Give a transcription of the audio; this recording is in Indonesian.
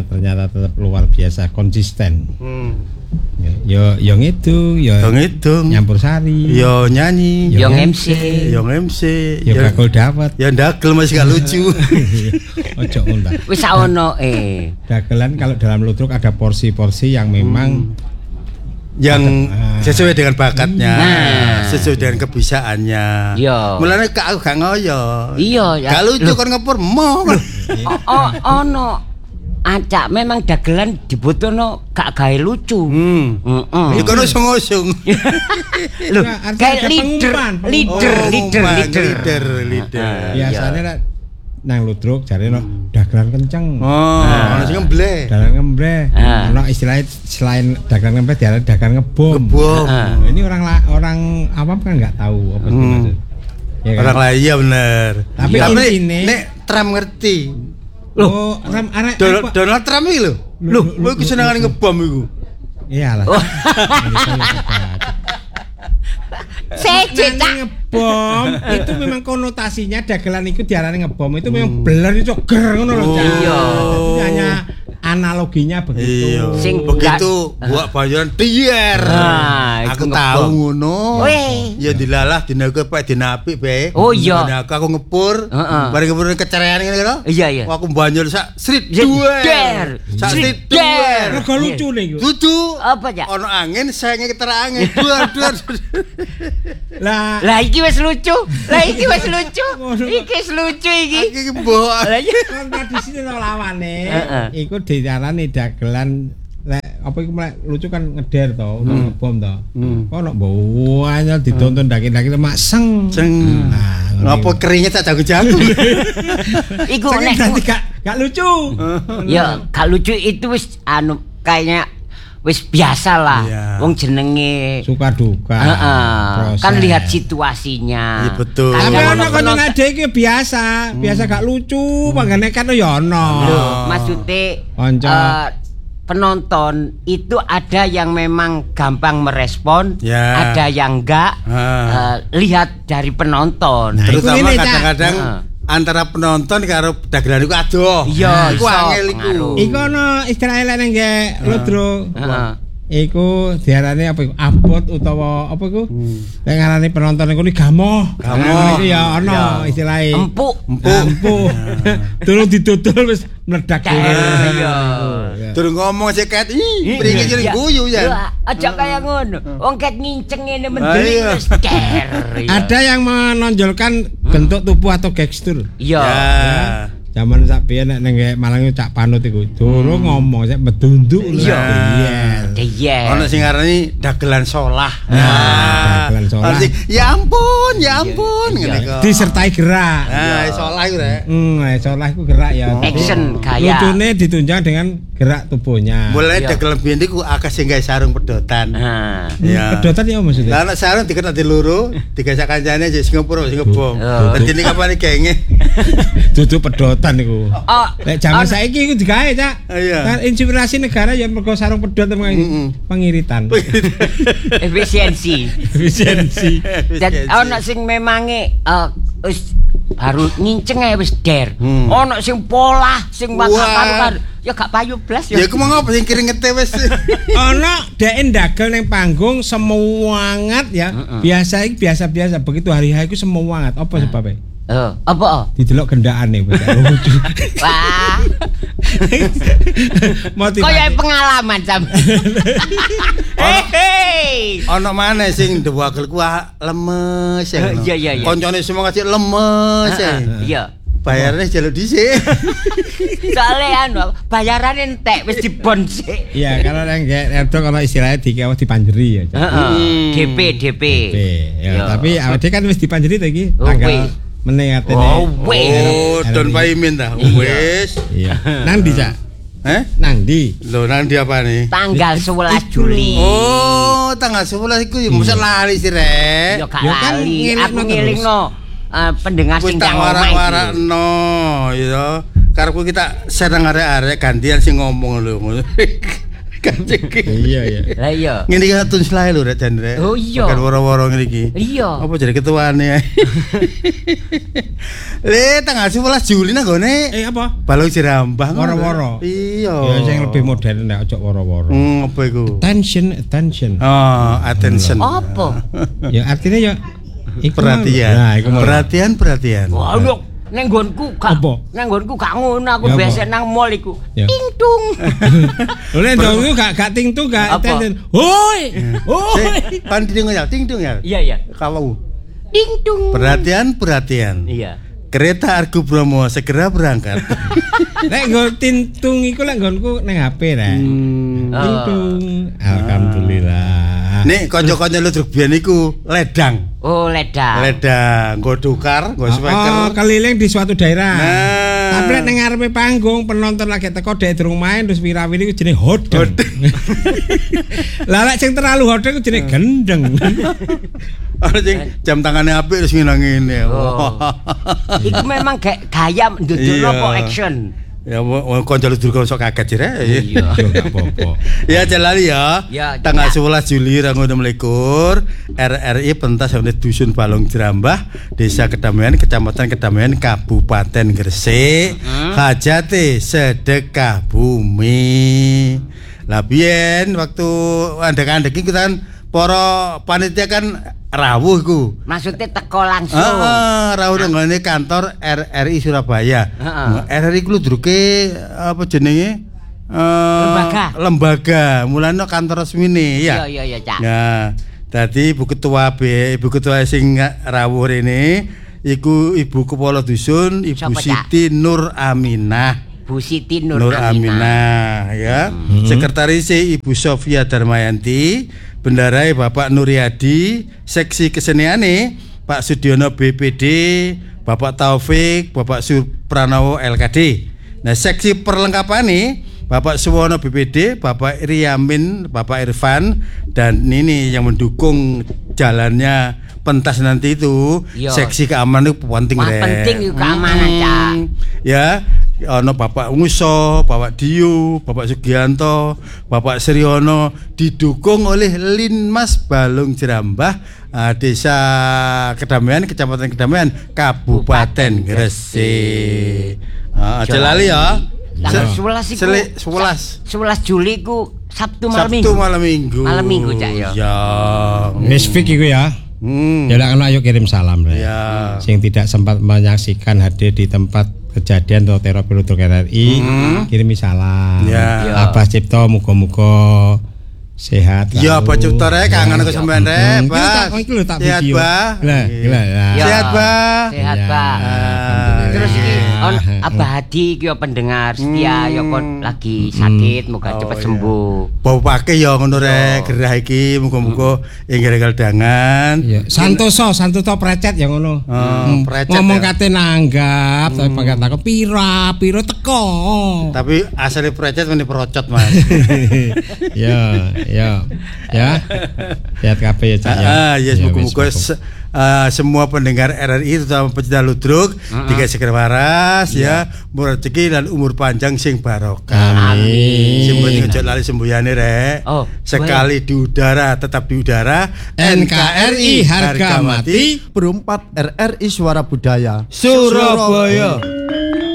usahanya ternyata tetap luar biasa konsisten. Yo ngedung, yo nyampur sari, yo nyanyi, yo MC, yo gakul dapat, yo ndagel masih gak lucu. Ojo ngono. Wis ono dagelan kalau dalam ludruk ada porsi-porsi yang memang yang sesuai dengan bakatnya, sesuai dengan kebisaannya. Iya. Mulane aku gak ngoyo. Iya, ya. Gak lucu kon ngepur mo. Ono acak memang dagelan dibutuhno gak gawe lucu. Iku ono sung-sung. Lho, kayak leader. Biasanya nang ludruk jarene dagelan kenceng. Ono sing ngembleh. Dagelan ngembleh. Ono istilahnya selain dagelan ngembleh diarani dagelan ngebom. Ini orang awam kan enggak tahu apa itu maksud. Ya kan? Orang lain iya bener. Tapi intine nek Trump ngerti. Loh, arek Donald Trump iki lho. Loh, kowe iku senengane ngebom iku. Iyalah. Sejak ngebom itu memang konotasinya dagelan itu diarani ngebom itu memang beler itu ger ngono lho. Iya. Hanya analoginya begitu. Iya. Sing begitu buat bayaran dier. Aku tahu ngono. Ya dilalah dinaku pak dinapi bae. Oh iya. Aku ngepur. Bareng ngepur kecerean ngene lho. Iya. Aku banjur sak street duer. Sak street duer. Kok lucu nih. Dudu. Apa ya? Ono angin sayangnya ketara angin. Duer. Lah iki wis lucu. Iki wis lucu iki. Iki mbok. Kan tradisine lawane. Iku diarani dagelan apa iku lucu kan ngeder to, ngebom to. Kok ono banyak ditonton daki-daki mak seng. Ngapa keringnya tak jago-jago. Iku nek gak lucu. Ya, gak lucu itu wis kayaknya wis biasa lah. Wong jenenge suka duka. Kan lihat situasinya. Iya betul. Tapi ono kono ngade iki biasa gak lucu, panggane kan ya ono. Maksude penonton itu ada yang memang gampang merespon, ada yang enggak. Lihat dari penonton. Terutama kadang-kadang antara penonton karo dagelan iku adoh. Iya, iku angel iku. Iku ono istilah elek nang ludruk. Iku diarani apa iku? Abot utawa apa iku? Nek ngarani penonton iku gamoh. Iku ya ono istilahé. Empuk. Durung didodol wis meledak. Iya. Durung ngomong seket. Mriki jeneng guyu ya. Aja kaya ngono. Wong ket nginceng ngene mendeli wis ker. Ada yang menonjolkan bentuk tubuh atau gestur. Iya. Zaman sak biyen nek ning Malang cak panut iku durung ngomong sik medunduk lho. Iya. Ono sing ngarani dagelan solah. Dagelan solah. Ya ampun ngene kok. Disertai gerak. Solah iku rek. Solah iku gerak ya. Action gaya. Lucune ditunjang dengan gerak tubuhnya. Mulai dagelan biyen iku akeh sing gawe sarung pedotan. Ya. Pedotan ya maksudnya. Lah nek sarung dikena di loro, digasak kancane sing ngepur sing ngebom. Dadi nek kapane genge. Dudu pedotan iku. Nek jaman saiki iku digawe, Cak. Kan inspirasi negara ya mergo sarung pedot pengiritan. Efisiensi. Dan ono sing memange wis baru nginceng ae wis der. Ono sing polah, sing paru-paru. Ya gak payu blas ya. Ya ku mau ngapa sing kringete wis. Ono dhek ndagel ning panggung semangat ya. Biasa begitu hari H iku semangat. Apa sebabnya? Apa? Didelok gendakane lucu. Wah. Kayak pengalaman sam. Hei. Ono maneh sing dewagel ku lemes ya. Iya. Koncone semua ngasih lemes ya. Iya. Bayarane jaluk dhisik. Soale bayaran entek wis dibon sik. Iya, kalau nang Erdo kalau istilahnya dikewas dipanjeri ya. DP. Ya, tapi awake kan wis dipanjeri ta iki tanggal meneh atene. Don Paimin ta. Wis. Iya. Nang ndi, Cak? Nang ndi? Lho, nang ndi apa nih? Tanggal 11 Juli. Oh, tanggal 11 iku ya mosok lali sih, Rek. Ya gak lali. Aku ngelingno pendengar sing tak warak-warakno ya. Karepku kita seneng arek-arek gantian sing ngomong lho. Iya ya. Lah iya. Ngene iki tun slae lho rek jan rek. Oh iya. Bukan woro-woro ngene iki. Iya. Apa jadi ketuane? Le tanggal 11 Juli nang gone. Apa? Balong Jerambah. Woro-woro. Iya. Ya sing lebih modern nek ojo woro-woro. Apa iku? Attention. Oh, attention. Apa? Ya artinya ya perhatian. Nah, iku perhatian. Waduh. Nang nggonku gak ngono aku biasa nang mall iku. Ting tung. Oleh ndonku gak ting tung gak attention. Hoi. Kan ting ya, ting tung ya. Iya. Kalau Ting tung. Perhatian. Iya. Kereta Argo Bromo segera berangkat. Nek nggon tintung iku lek nggonku ning HP rek. Tintung. Alhamdulillah. Nek kanca-kanca ludruk biyen iku ledang. Oh, ledang. Nggo dukar, nggo speaker. Oh, keliling di suatu daerah. Nah. Tapi nek ning ngarepe panggung penonton lagi teko dhek durung main terus wirawiri iku jenenge hodeng. Lah lek sing terlalu hodeng iku jenenge gendeng. Ana sing jam tangane apik terus ngene. Iku memang gaya ndudurno kok action. Ya kanca ludruk sok kaget jere. Iya. Enggak apa-apa. Ya jalali ya. Tanggal 11 Juli 2021 RRI pentas unit dusun Balong Jerambah, Desa Kedamaian, Kecamatan Kedamaian, Kabupaten Gresik. Hajate sedekah bumi. Lah biyen waktu andek-andek iki kan para panitia kan rawuh iku. Maksudnya teko langsung. Rawuh nang kantor RRI Surabaya. RRI ku ludruke apa jenenge? Lembaga. Mulane kantor resmine ya. Iya, Cak. Nah, dadi Ibu Ketua sing rawuh rene iku Ibu Kepala Dusun, Ibu Siti Nur Aminah. Bu Siti Nur Aminah ya. Sekretaris Ibu Sofia Darmayanti, bendarai Bapak Nuryadi, seksi keseniane Pak Sudiono BPD, Bapak Taufik, Bapak Supranowo LKD. Nah, seksi perlengkapane Bapak Suwono BPD, Bapak Iriamin, Bapak Irfan, dan ini yang mendukung jalannya pentas nanti itu. Seksi keamanan itu penting penting itu keamanan, Cak. Ya, ono Bapak Nguso, Bapak Diu, Bapak Sugianto, Bapak Sriono, didukung oleh Linmas Balong Jerambah, Desa Kedamaian, Kecamatan Kedamaian, Kabupaten Gresik. Aja lali ya. Tanggal 11 Juli ku Sabtu malam Minggu. Malam Minggu, Cak ya. Ya. Wis fix iku ya. Ya lek ana ayo kirim salam rek. Ya. Sing tidak sempat menyaksikan hadir di tempat kejadian atau teror ludruk RRI, kirimi salam. Ya. Abah Cipto muga-muga sehat. Ya, Pak Cipto rek kangen ke sampean rek, Pak. Iki lho tak Sehat, video. Pak. Lah. Sehat, Pak. Sehat, Pak. Terus iki Abah Hadi iki yo pendengar setia yo kon lagi sakit, moga cepet sembuh. Bawa pake ya ngono rek, gerah iki muga-muga inggih kaldangan. Santoso precet ya ngono. Ngomong kate nanggap tapi pangkat takon pira teko. Tapi asale precet meni procot, Mas. Ya. Sehat kabeh ya, Cak ya. Yes, muga-muga semua pendengar RRI terutama pecinta ludruk dikasih segera waras ya, umur rezeki dan umur panjang sing barokah. Amin. Sing penting aja lali sembuyane rek. Sekali di udara tetap di udara. NKRI harga mati, berempat RRI Suara Budaya Surabaya.